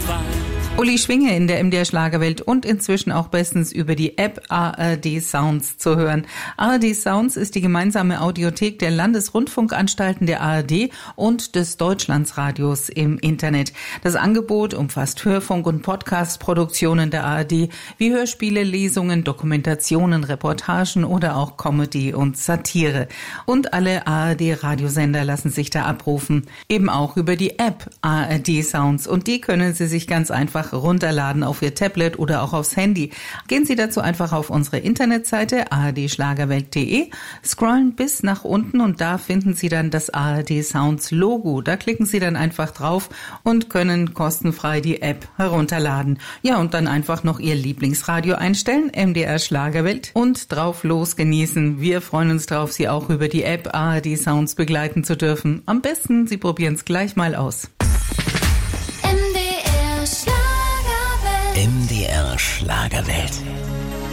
Uli Schwinge in der MDR Schlagerwelt und inzwischen auch bestens über die App ARD Sounds zu hören. ARD Sounds ist die gemeinsame Audiothek der Landesrundfunkanstalten der ARD und des Deutschlandsradios im Internet. Das Angebot umfasst Hörfunk- und Podcast-Produktionen der ARD wie Hörspiele, Lesungen, Dokumentationen, Reportagen oder auch Comedy und Satire. Und alle ARD-Radiosender lassen sich da abrufen. Eben auch über die App ARD Sounds. Und die können Sie sich ganz einfach runterladen auf Ihr Tablet oder auch aufs Handy. Gehen Sie dazu einfach auf unsere Internetseite ardschlagerwelt.de, scrollen bis nach unten und da finden Sie dann das ARD Sounds Logo. Da klicken Sie dann einfach drauf und können kostenfrei die App herunterladen. Ja, und dann einfach noch Ihr Lieblingsradio einstellen, MDR Schlagerwelt, und drauf los genießen. Wir freuen uns drauf, Sie auch über die App ARD Sounds begleiten zu dürfen. Am besten, Sie probieren es gleich mal aus. MDR Schlagerwelt.